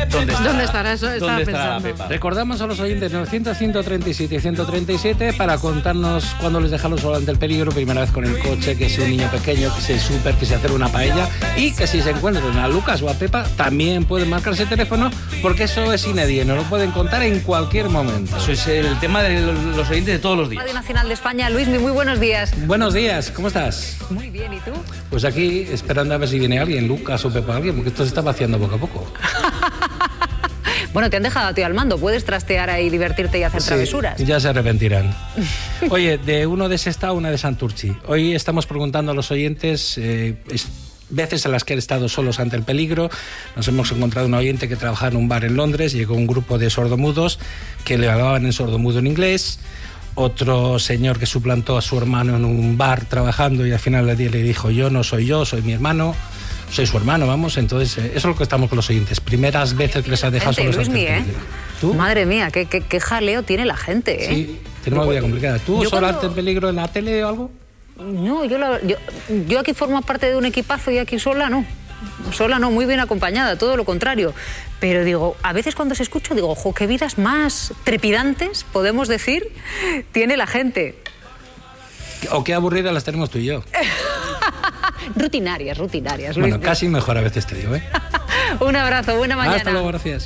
¿Dónde estará eso? Estaba ¿Dónde estará pensando. la Pepa? Recordamos a los oyentes 900, 137 y 137 para contarnos cuándo les dejamos ante el peligro, primera vez con el coche, que si un niño pequeño, que si el súper, que si hacer una paella, y que si se encuentran a Lucas o a Pepa también pueden marcar ese teléfono, porque eso es inédito, nos lo pueden contar en cualquier momento. Eso es el tema de los oyentes de todos los días. Radio Nacional de España, Luismi, muy buenos días. Buenos días, ¿cómo estás? Muy bien, ¿y tú? Pues aquí esperando a ver si viene alguien, Lucas o Pepa, alguien, porque esto se está vaciando poco a poco. Bueno, te han dejado a ti al mando, puedes trastear ahí, divertirte y hacer travesuras. Ya se arrepentirán. Oye, de uno de Sestao, una de Santurchi. Hoy estamos preguntando a los oyentes veces en las que han estado solos ante el peligro. Nos hemos encontrado un oyente que trabajaba en un bar en Londres, llegó un grupo de sordomudos que le hablaban en sordomudo en inglés. Otro señor que suplantó a su hermano en un bar trabajando y al final del día le dijo: yo no soy yo, soy mi hermano. Soy su hermano, vamos. Entonces, eso es lo que estamos con los oyentes. Primeras veces que les has dejado solos ante el peligro. ¿Tú? Madre mía, qué jaleo tiene la gente, ¿eh? Sí, tenemos una vida complicada. ¿Tú sola ante el peligro en la tele o algo? No, yo aquí formo parte de un equipazo y aquí sola no. Sola no, muy bien acompañada, todo lo contrario. Pero digo, a veces cuando se escucha, digo, ojo, qué vidas más trepidantes, podemos decir, tiene la gente. O qué aburridas las tenemos tú y yo. Rutinarias. Bueno, casi mejor a veces te digo, ¿eh? Un abrazo, buena mañana. Hasta luego, gracias.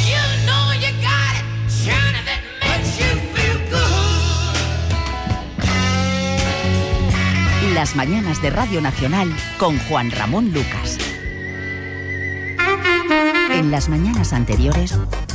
Las mañanas de Radio Nacional con Juan Ramón Lucas. En las mañanas anteriores...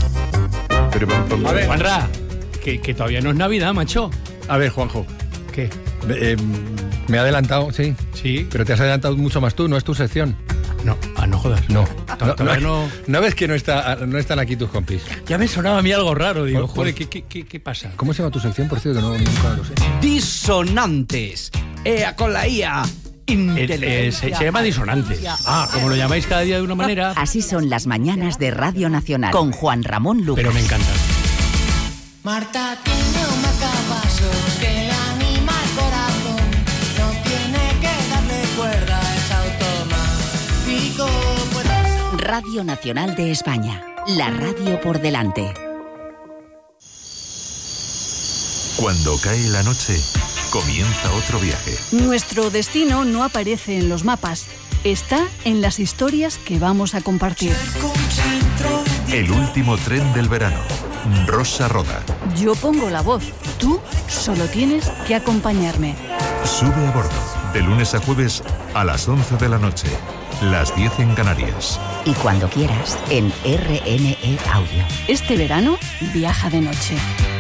A ver, Juanra, que todavía no es Navidad, macho. a ver, Juanjo, ¿Qué? me he adelantado, sí. Sí. Pero te has adelantado mucho más tú, no es tu sección. No, no jodas. No. Todavía no. ¿No ves que no están aquí tus compis? Ya me sonaba a mí algo raro. Digo, Joder, joder, ¿qué pasa? ¿Cómo se llama tu sección, por cierto? Que nunca lo sé. Disonantes. Con la IA. Se llama disonantes. Como lo llamáis cada día de una manera. Así son las mañanas de Radio Nacional con Juan Ramón Lucas. Pero me encanta. Marta tiene un marcapasos que le anima el corazón. No tiene que darle cuerda, es automático. Radio Nacional de España. La radio por delante. Cuando cae la noche, comienza otro viaje. Nuestro destino no aparece en los mapas, está en las historias que vamos a compartir. El último tren del verano. Rosa Roda. Yo pongo la voz, tú solo tienes que acompañarme. Sube a bordo, de lunes a jueves a las 11 de la noche, las 10 en Canarias. Y cuando quieras, en RNE Audio. Este verano, viaja de noche.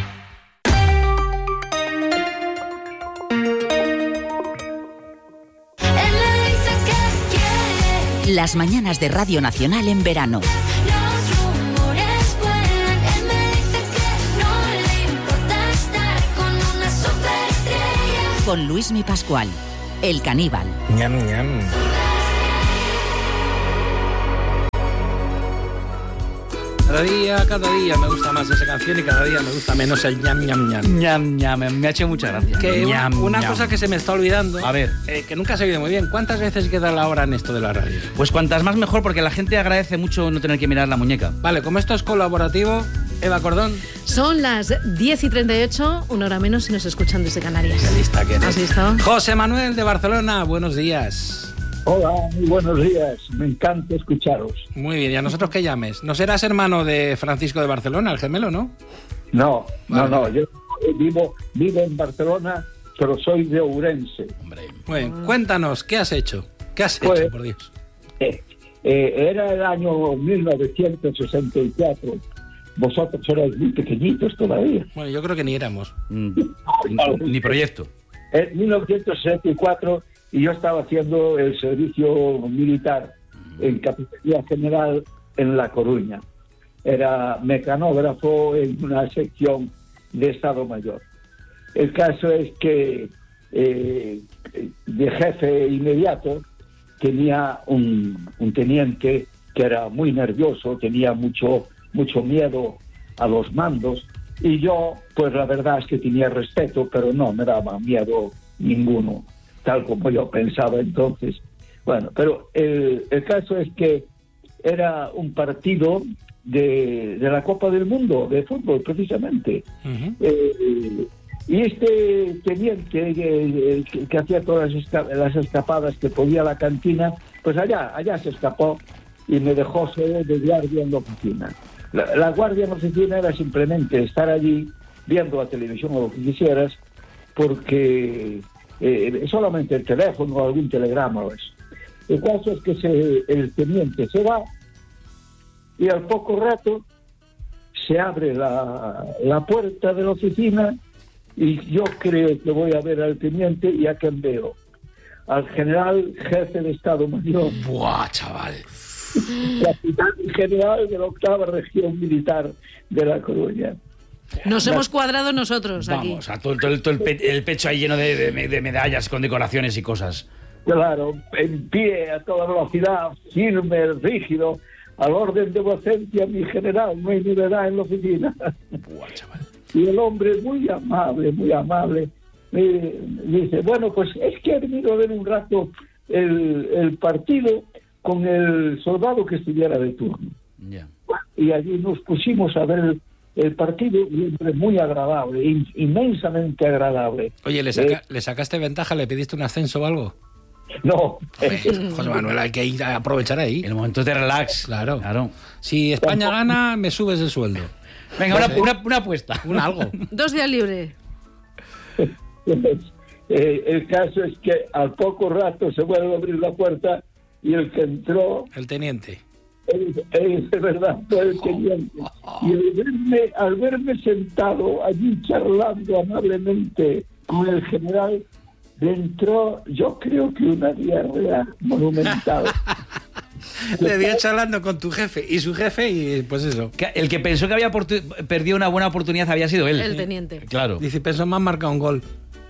Las mañanas de Radio Nacional en verano. Con Luismi Pascual, el caníbal. Ñam, ñam. Cada día me gusta más esa canción y cada día me gusta menos el ñam, ñam, ñam. Ñam, ñam, me ha hecho mucha gracia. Que Ñam, una ñam. cosa que se me está olvidando, A ver. que nunca se ha oído muy bien. ¿Cuántas veces queda la hora en esto de la radio? Pues cuantas más mejor, porque la gente agradece mucho no tener que mirar la muñeca. Vale, como esto es colaborativo, Eva Cordón. Son las 10:38, una hora menos si nos escuchan desde Canarias. Qué lista que eres. ¿Has visto? José Manuel de Barcelona, buenos días. Hola, muy buenos días. Me encanta escucharos. Muy bien, ¿y a nosotros qué llames? ¿No serás hermano de Francisco de Barcelona, el gemelo, no? No, Vale. no. Yo vivo en Barcelona, pero soy de Ourense. Hombre. Muy bien, cuéntanos, ¿qué has hecho? ¿Qué has Pues, hecho, por Dios? Era el año 1964. Vosotros erais muy pequeñitos todavía. Bueno, yo creo que ni éramos. Ni proyecto. En 1964 y yo estaba haciendo el servicio militar en Capitanía General en La Coruña. Era mecanógrafo en una sección de Estado Mayor. El caso es que de jefe inmediato tenía un teniente que era muy nervioso, tenía mucho miedo a los mandos, y yo, pues la verdad es que tenía respeto, pero no me daba miedo ninguno, tal como yo pensaba entonces. Bueno, pero el caso es que era un partido de la Copa del Mundo de fútbol, precisamente. Y este teniente que hacía todas las escapadas que podía a la cantina, pues allá se escapó y me dejó ser de guardia en la oficina. La guardia en la oficina era simplemente estar allí viendo la televisión o lo que quisieras, porque solamente el teléfono o algún telegrama o eso. El caso es que el teniente se va y al poco rato se abre la puerta de la oficina y yo creo que voy a ver al teniente y a quien veo. Al general jefe de Estado Mayor. ¡Buah, chaval! Capitán general de la 8ª Región Militar de La Coruña. Nos hemos cuadrado nosotros aquí. Vamos, a todo el pecho ahí lleno de medallas con decoraciones y cosas. Claro, en pie, a toda velocidad, firme, rígido, al orden de vuecencia, mi general, no hay novedad en la oficina. Buah, chaval. Y el hombre muy amable, me dice, bueno, pues es que he venido a ver un rato el partido con el soldado que estuviera de turno. Yeah. Y allí nos pusimos a ver el partido, y un hombre muy agradable, inmensamente agradable. Oye, ¿le sacaste ventaja? ¿Le pediste un ascenso o algo? No. José Manuel, hay que ir a aprovechar ahí. El momento de relax. Claro. Si España gana, me subes el sueldo. Venga, una apuesta. Un algo. 2 días libre. El caso es que al poco rato se vuelve a abrir la puerta y el que entró... El teniente. De verdad fue el teniente. Y al verme sentado allí charlando amablemente con el general, le entró, yo creo que una diarrea monumental. Le dio charlando con tu jefe y su jefe y pues eso. El que pensó que había perdido una buena oportunidad había sido él. El teniente. Claro. Dice, pensó, me han marcado un gol.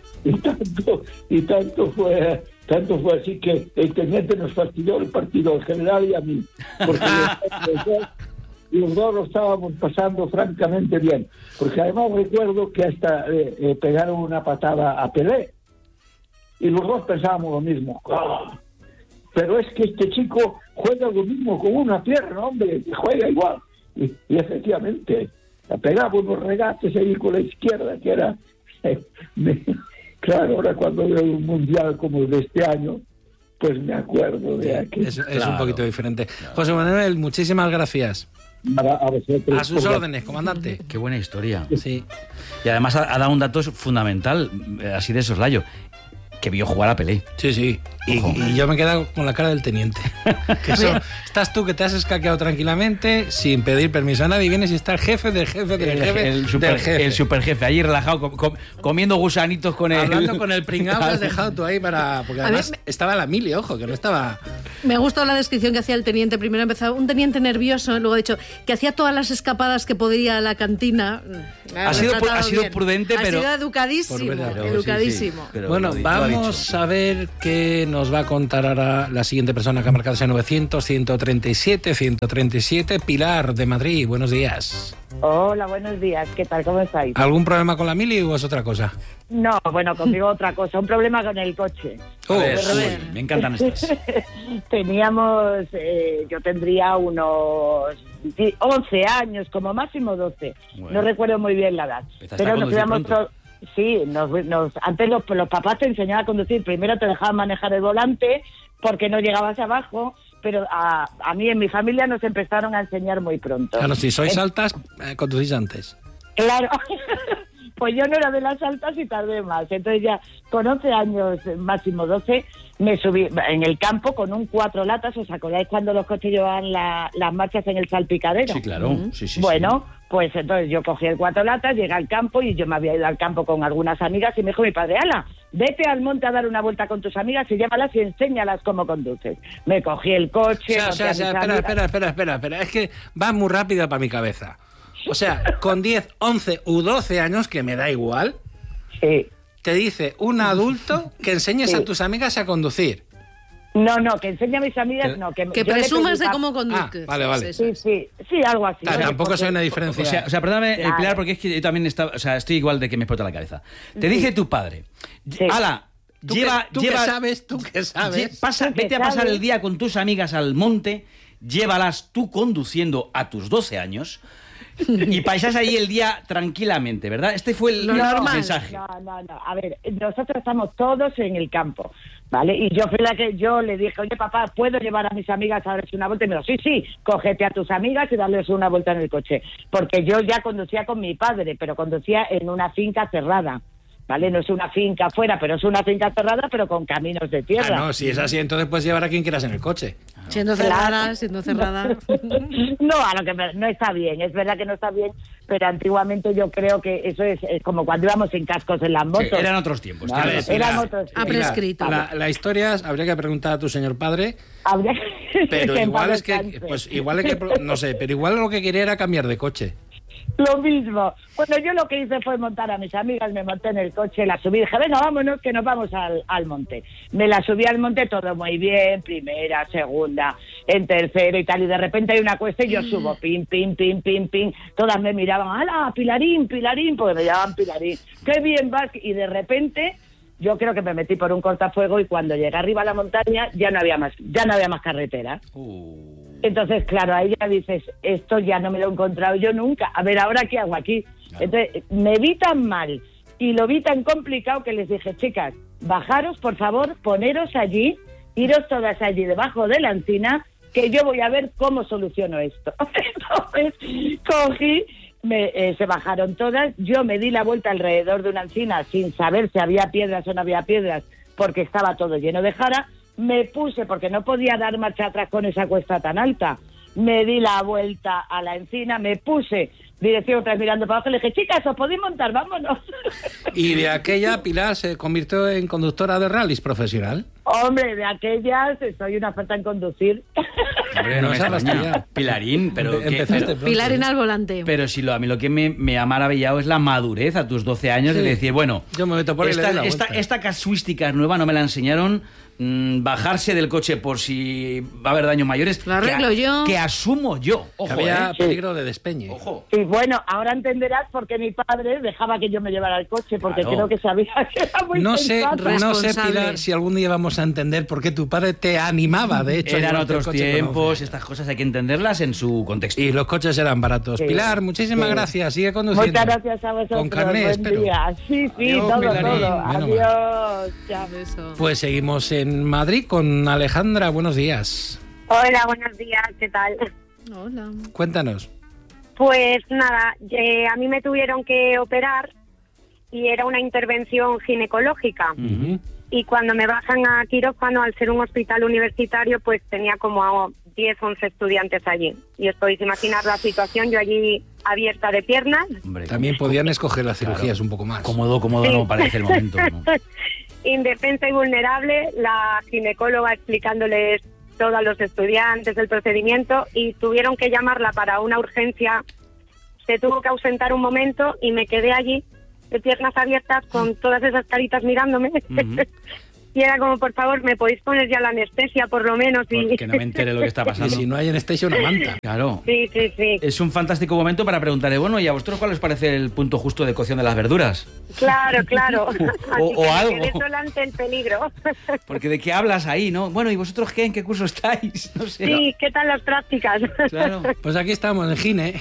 Y tanto fue así que el teniente nos fastidió el partido, el general y a mí, porque los dos lo estábamos pasando francamente bien, porque además recuerdo que hasta pegaron una patada a Pelé y los dos pensábamos lo mismo. Pero es que este chico juega lo mismo con una pierna, hombre, juega igual. Y efectivamente, pegaba unos regates ahí con la izquierda, que era... Claro, ahora cuando veo un mundial como el de este año, pues me acuerdo de aquello. Es un poquito diferente. Claro. José Manuel, muchísimas gracias. A sus órdenes, comandante. Qué buena historia. Sí. Y además ha dado un dato fundamental, así de soslayo, que vio jugar a Pelé. Sí. Y yo me he quedado con la cara del teniente. Que estás tú que te has escaqueado tranquilamente, sin pedir permiso a nadie, vienes y está el jefe del jefe del jefe el superjefe, ahí relajado, comiendo gusanitos con él. Hablando con el pringao que has dejado tú ahí para... Porque además estaba la mili, ojo, que no estaba... Me gustó la descripción que hacía el teniente. Primero empezó un teniente nervioso, luego ha dicho que hacía todas las escapadas que podía a la cantina. Ha sido prudente, pero... Ha sido educadísimo. Educadísimo. Sí. Bueno, vamos a ver qué nos va a contar ahora la siguiente persona que ha marcado ese 900-137-137. Pilar, de Madrid, buenos días. Hola, buenos días, ¿qué tal? ¿Cómo estáis? ¿Algún problema con la mili o es otra cosa? No, bueno, conmigo otra cosa, un problema con el coche. Me encantan estas. Teníamos, yo tendría unos 11 años, como máximo 12. Bueno, no recuerdo muy bien la edad. Pero nos íbamos sí, antes los papás te enseñaban a conducir. Primero te dejaban manejar el volante porque no llegabas abajo, pero a mí en mi familia nos empezaron a enseñar muy pronto. Claro, si sois altas, conducís antes. Claro, pues yo no era de las altas y tardé más. Entonces ya con 11 años, máximo 12, me subí en el campo con un 4 latas. ¿Os acordáis cuando los coches llevaban las marchas en el salpicadero? Sí, claro. Sí, bueno, pues entonces yo cogí el 4 latas, llegué al campo y yo me había ido al campo con algunas amigas y me dijo mi padre, ala, vete al monte a dar una vuelta con tus amigas y llévalas y enséñalas cómo conduces. Me cogí el coche... Espera, es que va muy rápido para mi cabeza. O sea, con 10, 11 u 12 años, que me da igual, sí, te dice un adulto que enseñes a tus amigas a conducir. No, que enseñe a mis amigas, no. Que presumas de cómo conduces. Vale. Sí, algo así. Claro, tampoco soy una diferencia. O sea, perdóname, Pilar, porque es que yo también estoy igual de que me explota la cabeza. Te dije tu padre, ala, ¿Tú qué sabes? vete a pasar el día con tus amigas al monte llévalas tú conduciendo a tus 12 años y pasás ahí el día tranquilamente, ¿verdad? Este fue el mensaje. No. A ver, nosotros estamos todos en el campo, ¿vale? Y yo fui la que yo le dije, oye, papá, ¿puedo llevar a mis amigas a darles una vuelta? Y me dijo, sí, cógete a tus amigas y darles una vuelta en el coche. Porque yo ya conducía con mi padre, pero conducía en una finca cerrada. ¿Vale? No es una finca afuera, pero es una finca cerrada, pero con caminos de tierra. No, si es así, entonces puedes llevar a quien quieras en el coche. Siendo cerrada. No, a lo que no está bien, es verdad que no está bien, pero antiguamente yo creo que eso es como cuando íbamos sin cascos en las motos. Sí, eran otros tiempos. Eran otros tiempos. Ha prescrito. La historia habría que preguntar a tu señor padre. Pero que igual es que, no sé, pero igual lo que quería era cambiar de coche. Lo mismo. Bueno, yo lo que hice fue montar a mis amigas, me monté en el coche, la subí, dije, venga, vámonos, que nos vamos al monte. Me la subí al monte, todo muy bien, primera, segunda, en tercero y tal, y de repente hay una cuesta y yo subo, pim, todas me miraban, ¡hala, Pilarín! Porque me llamaban Pilarín. ¡Qué bien vas! Y de repente, yo creo que me metí por un cortafuego y cuando llegué arriba a la montaña ya no había más carretera. Entonces, claro, ahí ya dices, esto ya no me lo he encontrado yo nunca. A ver, ¿ahora qué hago aquí? Entonces, me vi tan mal y lo vi tan complicado que les dije, chicas, bajaros, por favor, poneros allí, iros todas allí debajo de la encina, que yo voy a ver cómo soluciono esto. Entonces, cogí, se bajaron todas, yo me di la vuelta alrededor de una encina sin saber si había piedras o no había piedras, porque estaba todo lleno de jara. Me puse, porque no podía dar marcha atrás con esa cuesta tan alta, me di la vuelta a la encina, me puse dirección otra vez mirando para abajo, le dije, chicas, ¿os podéis montar? ¡Vámonos! Y de aquella, Pilar se convirtió en conductora de rallies profesional. Hombre, de aquellas soy una falta en conducir. Hombre, no me extraña. Pilarín, pero Pilarín al volante. Pero si a mí lo que me ha maravillado es la madurez a tus 12 años de decir, bueno, yo me meto por ahí esta casuística nueva no me la enseñaron. Bajarse del coche por si va a haber daños mayores. Lo arreglo yo. Que asumo yo. Ojo, había peligro de despeñe. Ojo. Y bueno, ahora entenderás por qué mi padre dejaba que yo me llevara el coche, porque creo que sabía que era muy No sé, Pilar, si algún día vamos a entender por qué tu padre te animaba, de hecho. Eran otros tiempos, estas cosas hay que entenderlas en su contexto. Y los coches eran baratos. Sí. Pilar, muchísimas gracias, sigue conduciendo. Muchas gracias a vosotros. Con carné, espero. Día. Sí, adiós, todo. Adiós. Chao. Pues seguimos en Madrid con Alejandra. Buenos días. Hola, buenos días. ¿Qué tal? Hola. Cuéntanos. Pues nada, a mí me tuvieron que operar y era una intervención ginecológica. Y cuando me bajan a quirófano, al ser un hospital universitario, pues tenía como 10, 11 estudiantes allí. Y os podéis imaginar la situación, yo allí abierta de piernas. Hombre, también podían escoger las cirugías un poco más. Cómodo sí. No parece el momento, ¿no? Indefensa y vulnerable, la ginecóloga explicándoles todo a los estudiantes el procedimiento y tuvieron que llamarla para una urgencia. Se tuvo que ausentar un momento y me quedé allí de piernas abiertas con todas esas caritas mirándome. Y era como, por favor, ¿me podéis poner ya la anestesia por lo menos? Y que no me entere lo que está pasando. Y si no hay anestesia, una manta. Claro. Sí. Es un fantástico momento para preguntarle, bueno, ¿y a vosotros cuál os parece el punto justo de cocción de las verduras? Claro. o algo. Me quedé sola ante el peligro. Porque de qué hablas ahí, ¿no? Bueno, ¿y vosotros qué? ¿En qué curso estáis? No sé. Sí, ¿qué tal las prácticas? Claro. Pues aquí estamos, en Gine.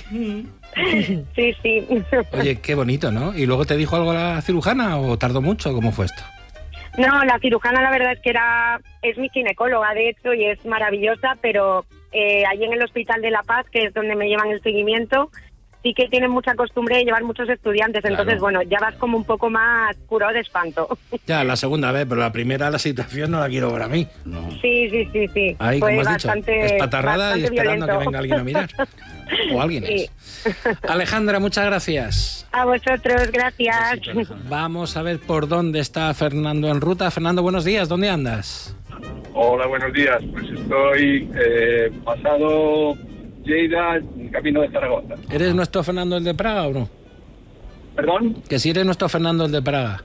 Sí. Oye, qué bonito, ¿no? ¿Y luego te dijo algo la cirujana o tardó mucho? ¿Cómo fue esto? No, la cirujana la verdad es que es mi ginecóloga, de hecho, y es maravillosa, pero allí en el Hospital de La Paz, que es donde me llevan el seguimiento, sí que tienen mucha costumbre de llevar muchos estudiantes, claro. Entonces, bueno, ya vas como un poco más curado de espanto. Ya, la segunda vez, pero la primera, la situación no la quiero ver a mí. No. Sí. Ahí, fue como has dicho, espatarrada y esperando violento. a que venga alguien a mirar. O alguien es. Alejandra, muchas gracias. A vosotros, gracias. Vamos a ver por dónde está Fernando en ruta. Fernando, buenos días, ¿dónde andas? Hola, buenos días. Pues estoy pasado Lleida, camino de Zaragoza. ¿Eres nuestro Fernando el de Praga o no? ¿Perdón? Que si eres nuestro Fernando el de Praga.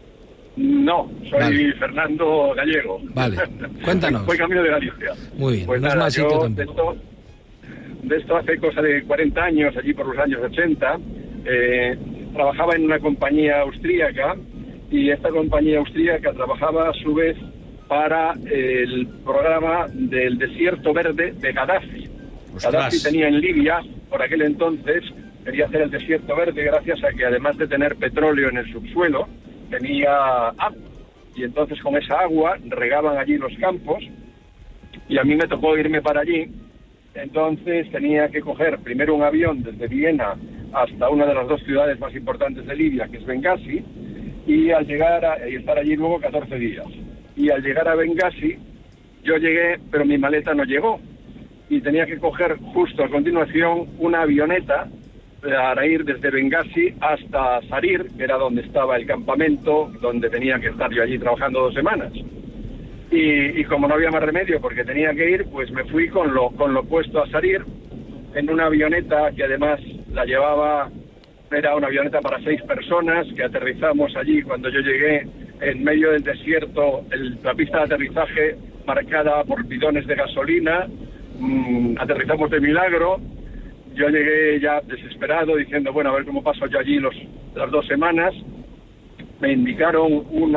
No, soy Fernando Gallego. Vale, cuéntanos. Voy camino de Galicia. Muy bien, pues no nada, es mal sitio tampoco. De esto hace cosa de 40 años, allí por los años 80, trabajaba en una compañía austríaca y esta compañía austríaca trabajaba a su vez para el programa del desierto verde de Gaddafi. Ostras. Gaddafi tenía en Libia, por aquel entonces, quería hacer el desierto verde gracias a que además de tener petróleo en el subsuelo, tenía agua. Y entonces con esa agua regaban allí los campos y a mí me tocó irme para allí. Entonces tenía que coger primero un avión desde Viena hasta una de las 2 ciudades más importantes de Libia, que es Bengasi, y al llegar y estar allí luego 14 días. Y al llegar a Bengasi, yo llegué, pero mi maleta no llegó. Y tenía que coger justo a continuación una avioneta para ir desde Bengasi hasta Sarir, que era donde estaba el campamento, donde tenía que estar yo allí trabajando 2 semanas. Y como no había más remedio porque tenía que ir, pues me fui con lo puesto a Sarir en una avioneta que además la llevaba, era una avioneta para 6 personas, que aterrizamos allí cuando yo llegué en medio del desierto, la pista de aterrizaje marcada por bidones de gasolina, aterrizamos de milagro. Yo llegué ya desesperado diciendo, bueno, a ver cómo paso yo allí las 2 semanas. Me indicaron un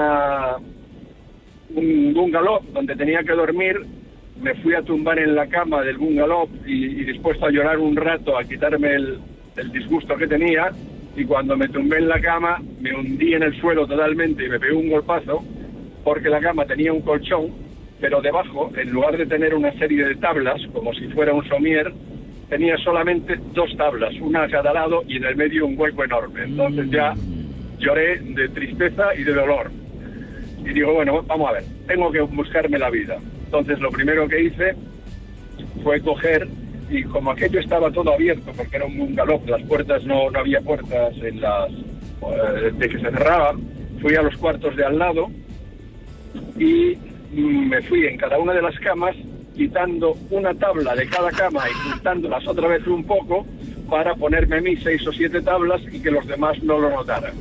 bungalow donde tenía que dormir. Me fui a tumbar en la cama del bungalow y dispuesto a llorar un rato, a quitarme el disgusto que tenía. Y cuando me tumbé en la cama, me hundí en el suelo totalmente y me pegué un golpazo, porque la cama tenía un colchón, pero debajo, en lugar de tener una serie de tablas, como si fuera un somier, tenía solamente 2 tablas, una a cada lado y en el medio un hueco enorme. Entonces ya lloré de tristeza y de dolor. Y digo, bueno, vamos a ver, tengo que buscarme la vida. Entonces lo primero que hice fue coger, y como aquello estaba todo abierto, porque era un bungalow, las puertas no había puertas en de que se cerraban, fui a los cuartos de al lado y me fui en cada una de las camas quitando una tabla de cada cama y juntándolas otra vez un poco para ponerme a mí 6 o 7 tablas y que los demás no lo notaran.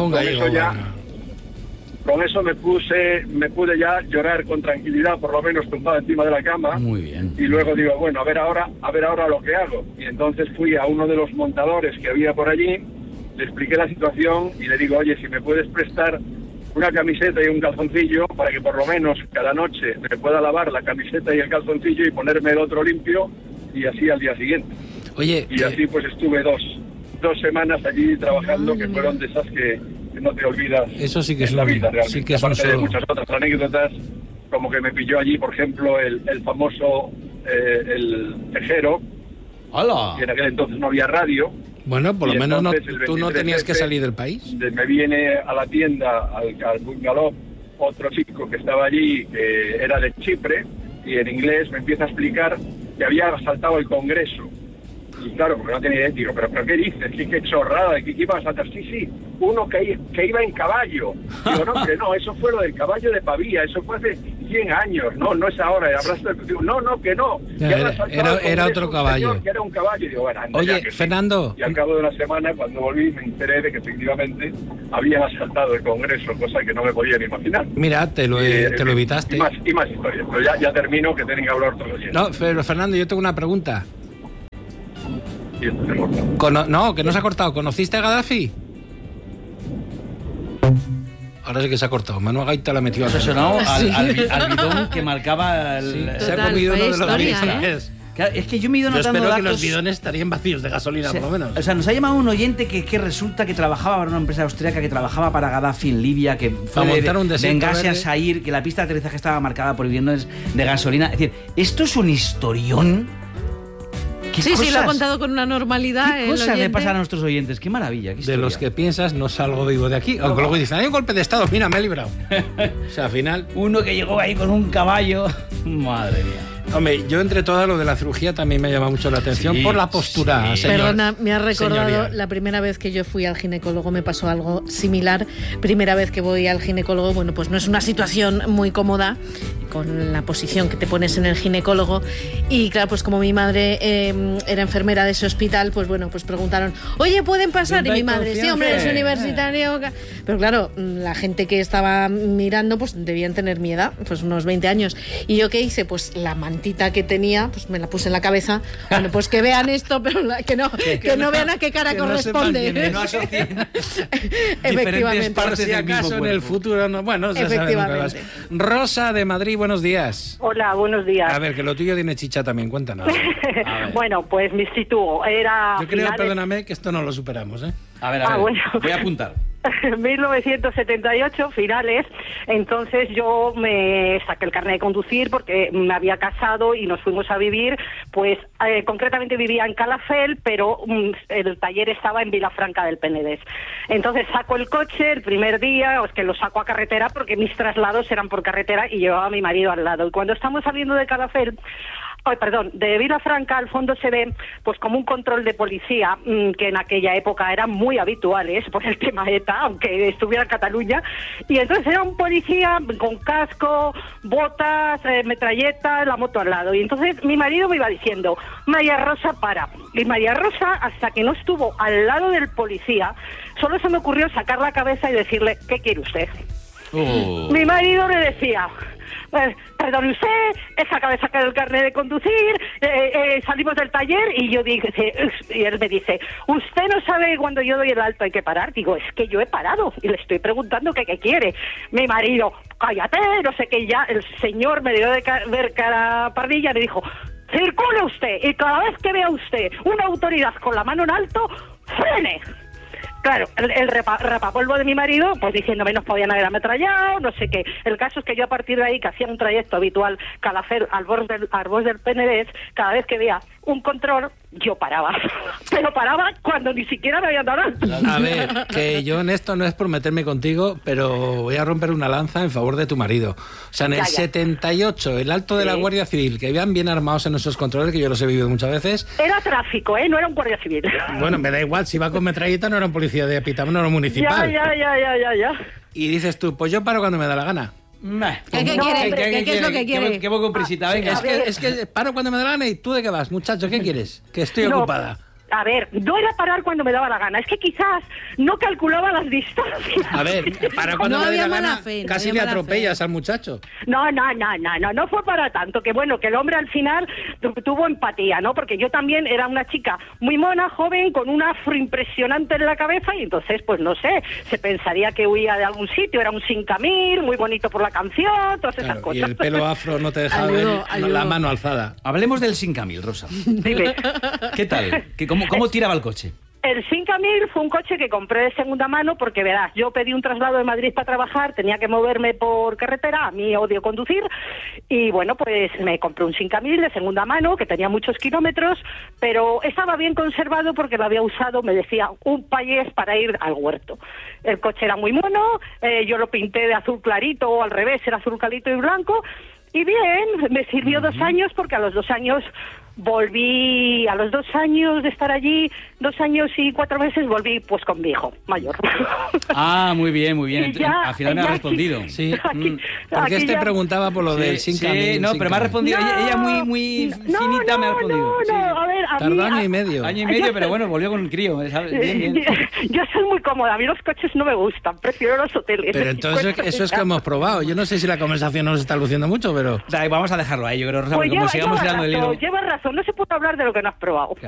Con eso me pude ya llorar con tranquilidad, por lo menos tumbado encima de la cama. Muy bien. Y luego digo, bueno, a ver ahora lo que hago. Y entonces fui a uno de los montadores que había por allí, le expliqué la situación y le digo, oye, si me puedes prestar una camiseta y un calzoncillo para que por lo menos cada noche me pueda lavar la camiseta y el calzoncillo y ponerme el otro limpio, y así al día siguiente. Oye, y así pues estuve dos semanas allí trabajando, que fueron de esas que no te olvidas. Eso sí que es en la vida realmente. Sí que es aparte de muchas otras anécdotas, como que me pilló allí, por ejemplo, el famoso el tejero. ¡Hala! Y en aquel entonces no había radio. Bueno, por lo menos tú no 23 tenías que salir del país. Me viene a la tienda, al bungalow, otro chico que estaba allí, que era de Chipre, y en inglés me empieza a explicar que había asaltado el Congreso. Y claro, porque no tenía idea, digo, ¿pero qué dices? ¿Qué chorrada? ¿Qué iba a saltar? Sí, uno que iba en caballo. Digo, no, que no, eso fue lo del caballo de Pavía, eso fue hace 100 años, no es ahora. Digo, no, que no. Era otro caballo. Señor, que era un caballo. Y digo, bueno, anda, oye, ya, Fernando. Y al cabo de una semana, cuando volví, me enteré de que efectivamente habían asaltado el Congreso, cosa que no me podía ni imaginar. Mira, te lo evitaste. Y más historias, pero ya termino, que tienen que hablar todos los días. No, pero Fernando, yo tengo una pregunta. Y esto se corta. No, que no se ha cortado. ¿Conociste a Gaddafi? Ahora sí que se ha cortado. Manuel Gaita la metió. Eso ha sonado al bidón que marcaba el... Sí, se ha comido uno de los bidones. Es que yo me he ido notando espero datos... que los bidones estarían vacíos de gasolina, por lo menos. O sea, nos ha llamado un oyente que resulta que trabajaba para una empresa austríaca, que trabajaba para Gaddafi en Libia, que fue de Bengasi a Sair, que la pista de aterrizaje estaba marcada por bidones de gasolina. Es decir, esto es un historión. Sí, lo ha contado con una normalidad. ¿Qué cosas le pasan a nuestros oyentes? Qué maravilla. Qué de los que piensas, no salgo vivo de aquí. Aunque luego dicen, hay un golpe de estado, mira, me he librado. O sea, al final... Uno que llegó ahí con un caballo. Madre mía. Hombre, yo entre todas lo de la cirugía también me llama mucho la atención por la postura, señor. Perdona, me ha recordado la primera vez que yo fui al ginecólogo, me pasó algo similar. Primera vez que voy al ginecólogo, bueno, pues no es una situación muy cómoda con la posición que te pones en el ginecólogo. Y claro, pues como mi madre era enfermera de ese hospital, pues bueno, pues preguntaron, oye, ¿pueden pasar? Y mi madre, sí, hombre, es universitario. Pero claro, la gente que estaba mirando, pues debían tener mi edad, pues unos 20 años. ¿Y yo qué hice? Pues la manché cintita que tenía, pues me la puse en la cabeza. Bueno, pues que vean esto, pero que no vean a qué cara corresponde. Que no asocien Efectivamente. Por si acaso en el futuro no. Bueno, efectivamente. Rosa de Madrid, buenos días. Hola, buenos días. A ver, que lo tuyo tiene chicha también, cuéntanos. Bueno, pues me sitúo. Yo creo, perdóname, que esto no lo superamos, ¿eh? A ver, bueno. Voy a apuntar. 1978, finales, entonces yo me saqué el carnet de conducir porque me había casado y nos fuimos a vivir, pues concretamente vivía en Calafell, pero el taller estaba en Vilafranca del Penedès. Entonces saco el coche el primer día, que lo saco a carretera porque mis traslados eran por carretera y llevaba a mi marido al lado. Y cuando estamos saliendo de Calafell, de Vilafranca, al fondo se ve pues como un control de policía que en aquella época eran muy habituales por el tema ETA, aunque estuviera en Cataluña, y entonces era un policía con casco, botas, metralleta, la moto al lado, y entonces mi marido me iba diciendo, María Rosa, para, y María Rosa, hasta que no estuvo al lado del policía, solo se me ocurrió sacar la cabeza y decirle, ¿qué quiere usted? Mi marido le decía, perdone usted, acaba de sacar el carnet de conducir, salimos del taller, y yo dije, y él me dice, usted no sabe cuando yo doy el alto hay que parar. Digo, es que yo he parado y le estoy preguntando qué quiere. Mi marido, cállate, no sé qué, ya el señor me dio de ver cara pardilla y me dijo, circule usted, y cada vez que vea usted una autoridad con la mano en alto, frene. Claro, el rapapolvo de mi marido, pues diciéndome nos podían haber ametrallado, no sé qué. El caso es que yo a partir de ahí, que hacía un trayecto habitual, Calafell, Arbós del Penedès, cada vez que veía un control, yo paraba. Pero paraba cuando ni siquiera me habían dado nada. A ver, que yo en esto no es por meterme contigo, pero voy a romper una lanza en favor de tu marido. O sea, en el 78, el alto de la Guardia Civil, que iban bien armados en esos controles, que yo los he vivido muchas veces. Era tráfico, no era un guardia civil. Bueno, me da igual, si iba con metralleta no era un policía de Pitama, no era un municipal. Ya. Y dices tú, pues yo paro cuando me da la gana. ¿Qué es lo que quiere? ¿Qué poco prisita, venga. Es que paro cuando me da la gana. ¿Y tú de qué vas, muchacho? ¿Qué quieres? Que estoy ocupada. A ver, no era parar cuando me daba la gana, es que quizás no calculaba las distancias. A ver, para cuando me da la gana, casi le atropellas al muchacho. No fue para tanto, que bueno, que el hombre al final tuvo empatía, ¿no? Porque yo también era una chica muy mona, joven, con un afro impresionante en la cabeza, y entonces, pues no sé, se pensaría que huía de algún sitio, era un 5000, muy bonito por la canción, todas esas cosas. Y el pelo afro no te dejaba ver la mano alzada. Hablemos del 5000, Rosa. Dime. ¿Qué tal? ¿Cómo tiraba el coche? El 5000 fue un coche que compré de segunda mano porque, verás, yo pedí un traslado de Madrid para trabajar, tenía que moverme por carretera, a mí odio conducir, y bueno, pues me compré un 5000 de segunda mano que tenía muchos kilómetros, pero estaba bien conservado porque lo había usado, me decía, un payés para ir al huerto. El coche era muy mono, yo lo pinté de azul clarito, o al revés, era azul clarito y blanco, y bien, me sirvió 2 años porque a los 2 años volví, a los 2 años de estar allí, 2 años y 4 meses, volví pues con mi hijo mayor. Ah, muy bien. Ya, al final me ha respondido. Sí. Porque este preguntaba por lo del 5000. Sí, no, pero me ha respondido. Ella muy finita me ha respondido. A ver, tardó año y medio. Año y medio, pero bueno, volvió con un crío. ¿Sabes? Bien. Yo soy muy cómoda, a mí los coches no me gustan, prefiero los hoteles. Pero entonces eso es que hemos probado. Yo no sé si la conversación nos está luciendo mucho, pero... Vamos a dejarlo ahí, yo creo, Rosa, pues porque como sigamos tirando el hilo... Llevas razón, no se puede hablar de lo que no has probado.